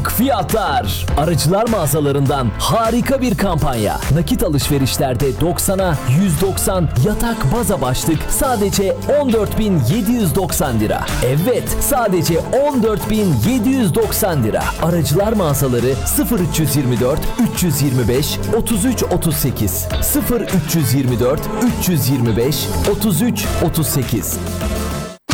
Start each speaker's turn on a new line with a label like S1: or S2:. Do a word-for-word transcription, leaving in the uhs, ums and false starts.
S1: şok fiyatlar. Aracılar mağazalarından harika bir kampanya. Nakit alışverişlerde doksana yüz doksan yatak baza başlık sadece on dört bin yedi yüz doksan lira. Evet, sadece on dört bin yedi yüz doksan lira. Aracılar mağazaları sıfır üç yirmi dört üç yüz yirmi beş otuz üç otuz sekiz sıfır üç yirmi dört üç yüz yirmi beş otuz üç otuz sekiz.